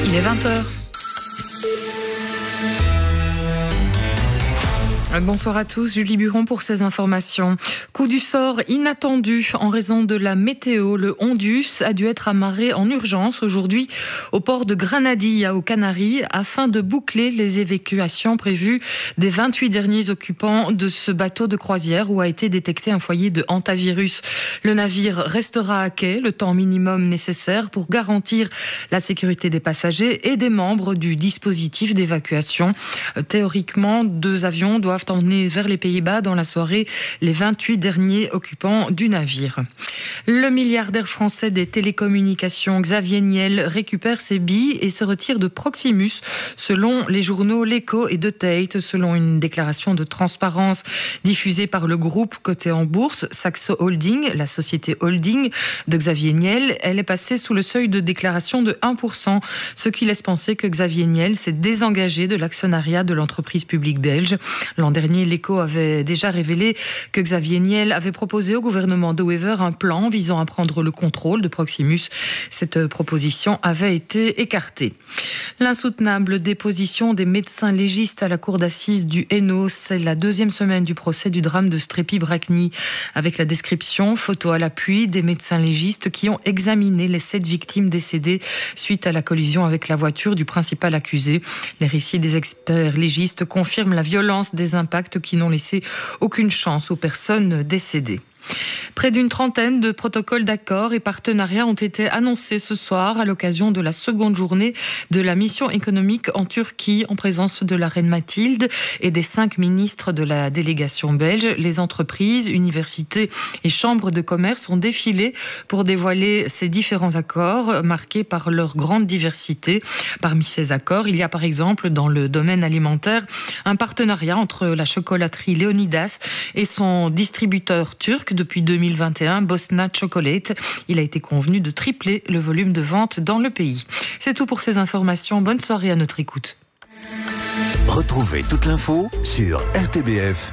Il est 20h. Bonsoir à tous, Julie Buron pour ces informations. Coup du sort inattendu en raison de la météo. Le Ondus a dû être amarré en urgence aujourd'hui au port de Granadilla aux Canaries afin de boucler les évacuations prévues des 28 derniers occupants de ce bateau de croisière où a été détecté un foyer de hantavirus. Le navire restera à quai le temps minimum nécessaire pour garantir la sécurité des passagers et des membres du dispositif d'évacuation. Théoriquement, 2 avions doivent emmener vers les Pays-Bas dans la soirée les 28 derniers occupants du navire. Le milliardaire français des télécommunications Xavier Niel récupère ses billes et se retire de Proximus selon les journaux L'Echo et De Tate. Selon une déclaration de transparence diffusée par le groupe coté en bourse Saxo Holding, la société holding de Xavier Niel, elle est passée sous le seuil de déclaration de 1%, ce qui laisse penser que Xavier Niel s'est désengagé de l'actionnariat de l'entreprise publique belge. L'an dernier, l'Echo avait déjà révélé que Xavier Niel avait proposé au gouvernement de Wever un plan visant à prendre le contrôle de Proximus. Cette proposition avait été écartée. L'insoutenable déposition des médecins légistes à la cour d'assises du Hainaut, c'est la 2e semaine du procès du drame de Strépy-Bracny, avec la description, photo à l'appui, des médecins légistes qui ont examiné les 7 victimes décédées suite à la collision avec la voiture du principal accusé. Les récits des experts légistes confirment la violence des impacts qui n'ont laissé aucune chance aux personnes décédées. Près d'une trentaine de protocoles d'accord et partenariats ont été annoncés ce soir à l'occasion de la seconde journée de la mission économique en Turquie en présence de la reine Mathilde et des 5 ministres de la délégation belge. Les entreprises, universités et chambres de commerce ont défilé pour dévoiler ces différents accords marqués par leur grande diversité. Parmi ces accords, il y a par exemple dans le domaine alimentaire un partenariat entre la chocolaterie Léonidas et son distributeur turc depuis 2021, Bosna Chocolate. Il a été convenu de tripler le volume de vente dans le pays. C'est tout pour ces informations. Bonne soirée à notre écoute. Retrouvez toute l'info sur RTBF.